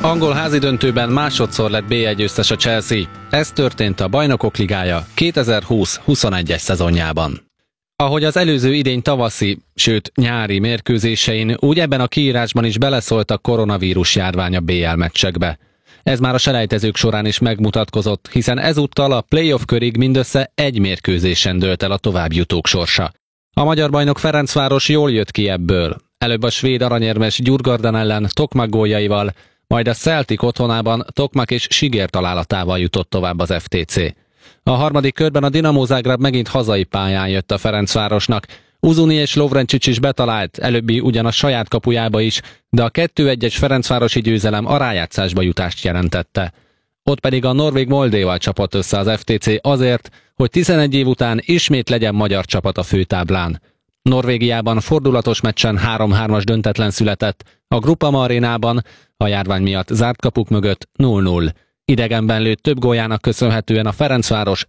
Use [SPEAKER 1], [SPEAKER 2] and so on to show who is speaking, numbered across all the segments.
[SPEAKER 1] Angol házidöntőben másodszor lett BL győztes a Chelsea. Ez történt a Bajnokok Ligája 2020-21-es szezonjában. Ahogy az előző idény tavaszi, sőt nyári mérkőzésein, úgy ebben a kiírásban is beleszólt a koronavírus járvány a BL meccsekbe. Ez már a selejtezők során is megmutatkozott, hiszen ezúttal a playoff körig mindössze egy mérkőzésen dőlt el a továbbjutók sorsa. A magyar bajnok Ferencváros jól jött ki ebből. Előbb a svéd aranyérmes Djurgården ellen Tokmak góljaival, majd a Celtic otthonában Tokmak és Siger találatával jutott tovább az FTC. A harmadik körben a Dinamo Zágráb megint hazai pályán jött a Ferencvárosnak. Uzuni és Lovrencsics is betalált, előbbi ugyan a saját kapujába is, de a 2-1-es ferencvárosi győzelem a rájátszásba jutást jelentette. Ott pedig a norvég Moldéval csapott össze az FTC azért, hogy 11 év után ismét legyen magyar csapat a főtáblán. Norvégiában fordulatos meccsen 3-3-as döntetlen született, a Groupama arénában a járvány miatt zárt kapuk mögött 0-0. Idegenben lőtt több góljának köszönhetően a Ferencváros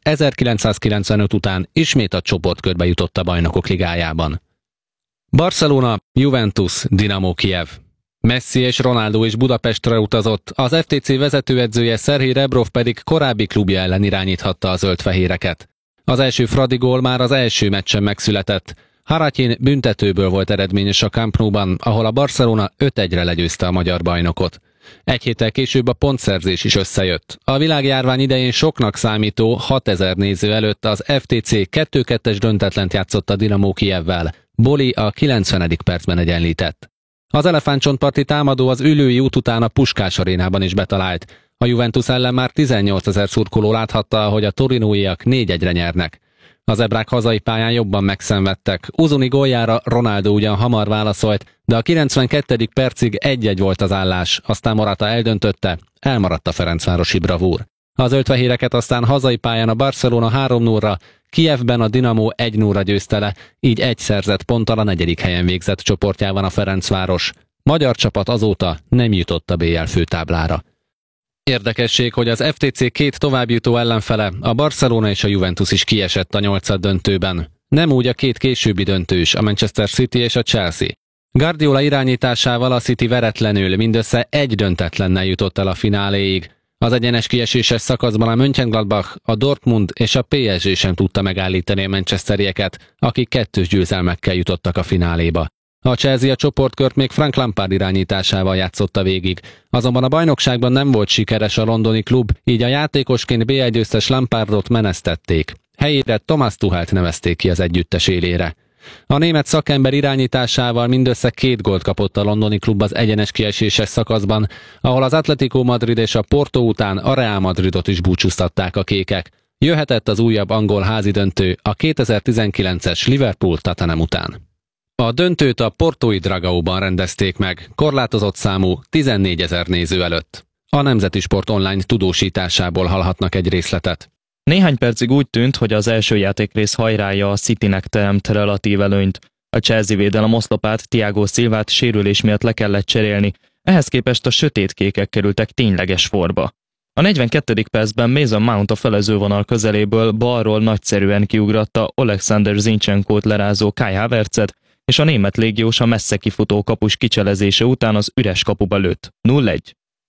[SPEAKER 1] 1995 után ismét a csoportkörbe jutott a Bajnokok Ligájában. Barcelona, Juventus, Dinamo Kijev. Messi és Ronaldo is Budapestre utazott, az FTC vezetőedzője Serhij Rebrov pedig korábbi klubja ellen irányíthatta a zöldfehéreket. Az első Fradi gól már az első meccsen megszületett. Harakin büntetőből volt eredményes a Camp Nou-ban, ahol a Barcelona 5-1-re legyőzte a magyar bajnokot. Egy héttel később a pontszerzés is összejött. A világjárvány idején soknak számító 6000 néző előtt az FTC 2-2-es döntetlent játszott a Dinamo Kijevvel. Boli a 90. percben egyenlített. Az elefántcsontparti támadó az Üllői út után a Puskás arénában is betalált. A Juventus ellen már 18 000 szurkoló láthatta, hogy a torinóiak 4-1-re nyernek. Az ebrák hazai pályán jobban megszenvedtek. Uzuni góljára Ronaldo ugyan hamar válaszolt, de a 92. percig 1-1 volt az állás, aztán Morata eldöntötte, elmaradt a ferencvárosi bravúr. Az zöldfehéreket aztán hazai pályán a Barcelona 3-0-ra, Kijevben a Dinamo 1-0-ra győzte le, így egy szerzett ponttal a 4. helyen végzett csoportjában a Ferencváros. Magyar csapat azóta nem jutott a BL főtáblára. Érdekesség, hogy az FTC két továbbjutó ellenfele, a Barcelona és a Juventus is kiesett a 8. döntőben. Nem úgy a két későbbi döntős, a Manchester City és a Chelsea. Guardiola irányításával a City veretlenül mindössze egy döntetlennel jutott el a fináléig. Az egyenes kieséses szakaszban a Mönchengladbach, a Dortmund és a PSG sem tudta megállítani a manchesterieket, akik 2-2 győzelmekkel jutottak a fináléba. A Chelsea a csoportkört még Frank Lampard irányításával játszotta végig, azonban a bajnokságban nem volt sikeres a londoni klub, így a játékosként BL győztes Lampardot menesztették. Helyére Thomas Tuchelt nevezték ki az együttes élére. A német szakember irányításával mindössze 2 gólt kapott a londoni klub az egyenes kieséses szakaszban, ahol az Atletico Madrid és a Porto után a Real Madridot is búcsúztatták a kékek. Jöhetett az újabb angol házidöntő a 2019-es Liverpool-Tottenham után. A döntőt a portói Dragauban rendezték meg, korlátozott számú 14 000 néző előtt. A Nemzeti Sport Online tudósításából hallhatnak egy részletet.
[SPEAKER 2] Néhány percig úgy tűnt, hogy az első játékrész hajrája a Citynek teremt relatív előnyt. A Chelsea védelem oszlopát, Thiago Silvát sérülés miatt le kellett cserélni, ehhez képest a sötétkékek kerültek tényleges forba. A 42. percben Mason Mount a felezővonal közeléből balról nagyszerűen kiugratta Alexander Zinchenkót lerázó Kai Havertzet, és a német légiós a messze kifutó kapus kicselezése után az üres kapuba lőtt. 0-1.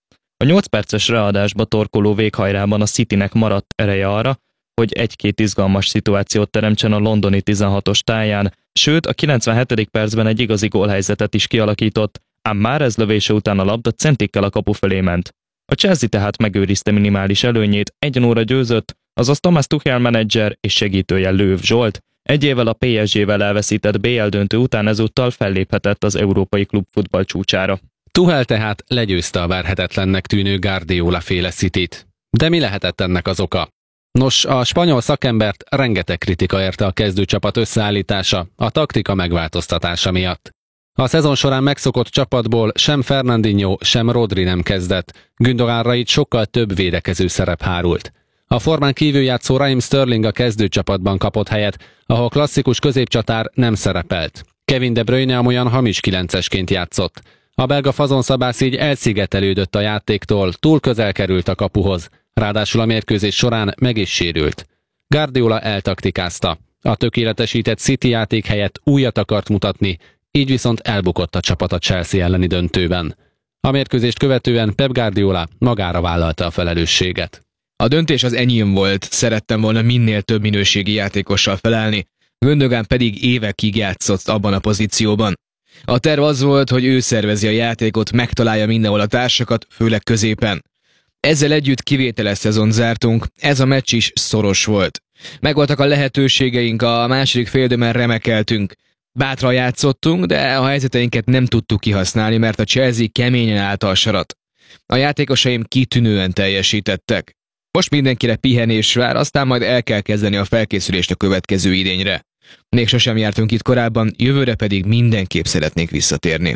[SPEAKER 2] A 8 perces ráadásba torkoló véghajrában a Citynek maradt ereje arra, hogy egy-két izgalmas szituációt teremtsen a londoni 16-os táján, sőt a 97. percben egy igazi gólhelyzetet is kialakított, ám Mahrez lövése után a labda centikkel a kapu felé ment. A Chelsea tehát megőrizte minimális előnyét, 1-0-ra győzött, azaz Thomas Tuchel menedzser és segítője Löw Zsolt, egy évvel a PSG-vel elveszített BL döntő után ezúttal felléphetett az európai klubfutball csúcsára.
[SPEAKER 1] Tuchel tehát legyőzte a verhetetlennek tűnő Guardiola-féle Cityt. De mi lehetett ennek az oka? Nos, a spanyol szakembert rengeteg kritika érte a kezdőcsapat összeállítása, a taktika megváltoztatása miatt. A szezon során megszokott csapatból sem Fernandinho, sem Rodri nem kezdett, Gündoganra így sokkal több védekező szerep hárult. A formán kívül játszó Raheem Sterling a kezdőcsapatban kapott helyet, ahol klasszikus középcsatár nem szerepelt. Kevin De Bruyne amolyan hamis 9-esként játszott. A belga fazonszabász így elszigetelődött a játéktól, túl közel került a kapuhoz, ráadásul a mérkőzés során meg is sérült. Guardiola eltaktikázta. A tökéletesített City játék helyett újat akart mutatni, így viszont elbukott a csapat a Chelsea elleni döntőben. A mérkőzést követően Pep Guardiola magára vállalta a felelősséget.
[SPEAKER 3] A döntés az enyém volt, szerettem volna minél több minőségi játékossal felállni, Gündogan pedig évekig játszott abban a pozícióban. A terv az volt, hogy ő szervezi a játékot, megtalálja mindenhol a társakat, főleg középen. Ezzel együtt kivételes szezont zártunk, ez a meccs is szoros volt. Megvoltak a lehetőségeink, a második félidőben remekeltünk. Bátran játszottunk, de a helyzeteinket nem tudtuk kihasználni, mert a Chelsea keményen állta a sarat. A játékosaim kitűnően teljesítettek. Most mindenkire pihenés vár, aztán majd el kell kezdeni a felkészülést a következő idényre. Még sosem jártunk itt korábban, jövőre pedig mindenképp szeretnék visszatérni.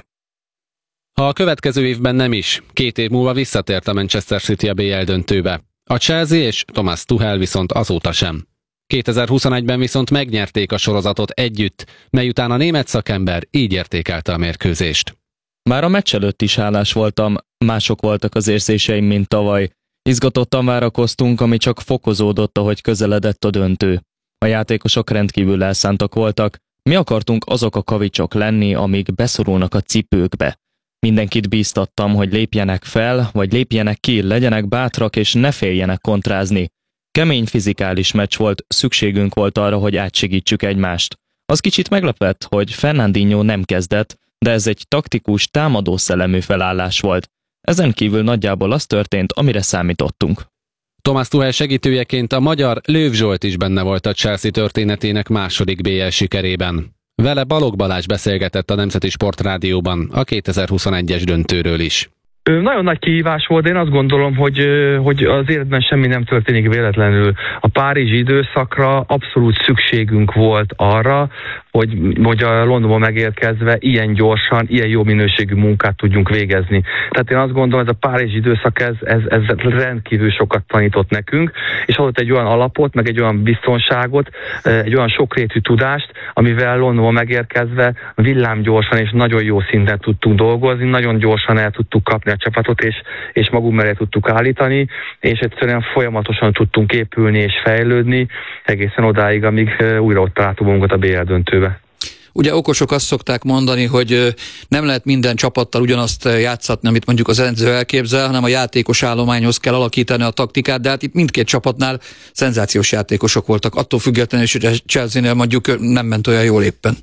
[SPEAKER 1] Ha a következő évben nem is, 2 év múlva visszatért a Manchester City a BL döntőbe. A Chelsea és Thomas Tuchel viszont azóta sem. 2021-ben viszont megnyerték a sorozatot együtt, mely után a német szakember így értékelte a mérkőzést.
[SPEAKER 2] Már a meccs előtt is hálás voltam, mások voltak az érzéseim, mint tavaly. Izgatottan várakoztunk, ami csak fokozódott, ahogy közeledett a döntő. A játékosok rendkívül elszántak voltak, mi akartunk azok a kavicsok lenni, amik beszorulnak a cipőkbe. Mindenkit bíztattam, hogy lépjenek fel, vagy lépjenek ki, legyenek bátrak és ne féljenek kontrázni. Kemény fizikális meccs volt, szükségünk volt arra, hogy átsegítsük egymást. Az kicsit meglepett, hogy Fernandinho nem kezdett, de ez egy taktikus, támadó szellemű felállás volt. Ezen kívül nagyjából az történt, amire számítottunk.
[SPEAKER 1] Thomas Tuchel segítőjeként a magyar Löw Zsolt is benne volt a Chelsea történetének második BL sikerében. Vele Balogh Balázs beszélgetett a Nemzeti Sportrádióban a 2021-es döntőről is.
[SPEAKER 4] Nagyon nagy kihívás volt, én azt gondolom, hogy az életben semmi nem történik véletlenül. A párizsi időszakra abszolút szükségünk volt arra, hogy a Londonba megérkezve ilyen gyorsan, ilyen jó minőségű munkát tudjunk végezni. Tehát én azt gondolom, ez a párizsi időszak, ez rendkívül sokat tanított nekünk, és adott egy olyan alapot, meg egy olyan biztonságot, egy olyan sokrétű tudást, amivel Londonba megérkezve villámgyorsan és nagyon jó szinten tudtunk dolgozni, nagyon gyorsan el tudtuk kapni a csapatot, és magunk mellé tudtuk állítani, és egyszerűen folyamatosan tudtunk épülni és fejlődni, egészen odáig, amíg újra ott találtuk magunkat a BL döntőbe.
[SPEAKER 5] Ugye okosok azt szokták mondani, hogy nem lehet minden csapattal ugyanazt játszatni, amit mondjuk az edző elképzel, hanem a játékos állományhoz kell alakítani a taktikát, de hát itt mindkét csapatnál szenzációs játékosok voltak, attól függetlenül is, hogy a Chelsea-nél mondjuk nem ment olyan jól éppen.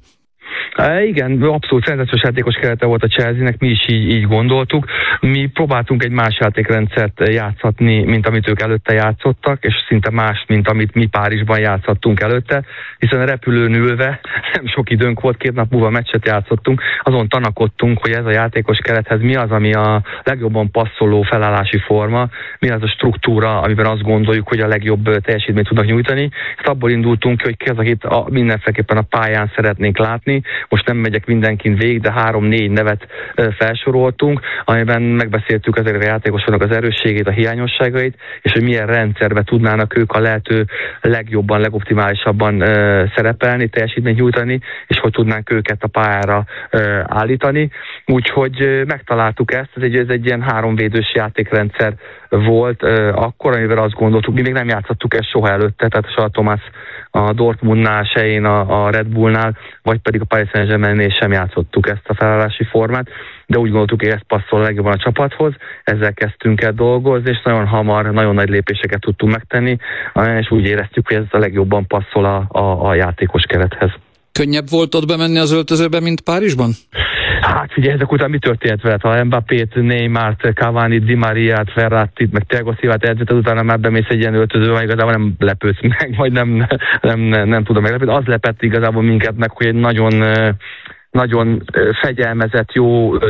[SPEAKER 4] Igen, abszolút szenzációs játékos kerete volt a Chelsea-nek, mi is így gondoltuk. Mi próbáltunk egy más játékrendszert játszatni, mint amit ők előtte játszottak, és szinte más, mint amit mi Párizsban játszottunk előtte, hiszen a repülőn ülve nem sok időnk volt, 2 nap múlva meccset játszottunk, azon tanakodtunk, hogy ez a játékos kerethez mi az, ami a legjobban passzoló felállási forma, mi az a struktúra, amiben azt gondoljuk, hogy a legjobb teljesítményt tudnak nyújtani. Ezt abból indultunk ki, hogy ki az, akit mindenféleképpen a pályán szeretnénk látni. Most nem megyek mindenkin végig, de 3-4 nevet felsoroltunk, amiben megbeszéltük ezekre a játékosoknak az erősségét, a hiányosságait, és hogy milyen rendszerben tudnának ők a lehető legjobban, legoptimálisabban szerepelni, teljesítményt nyújtani, és hogy tudnánk őket a pályára állítani. Úgyhogy megtaláltuk ezt, ez egy ilyen 3-védős játékrendszer volt akkor, amivel azt gondoltuk, mi még nem játszottuk ezt soha előtte, tehát se a Thomas a Dortmundnál, se én a Red Bullnál, vagy pedig a Paris Saint-Germainnél sem játszottuk ezt a felállási formát, de úgy gondoltuk, hogy ez passzol legjobban a csapathoz, ezzel kezdtünk el dolgozni, és nagyon hamar, nagyon nagy lépéseket tudtunk megtenni, és úgy éreztük, hogy ez a legjobban passzol a játékos kerethez.
[SPEAKER 5] Könnyebb volt ott bemenni az öltözőbe, mint Párizsban?
[SPEAKER 4] Hát figyelj, ezek után mi történt veled? Ha Mbappét, Neymart, Cavani, Di Mariát, Verrattit, meg Thiago Silvát edzett, utána már bemész egy ilyen öltözőbe, igazából nem lepődsz meg, vagy nem tudom meglepődni. Az lepett igazából minket meg, hogy egy nagyon fegyelmezett, jó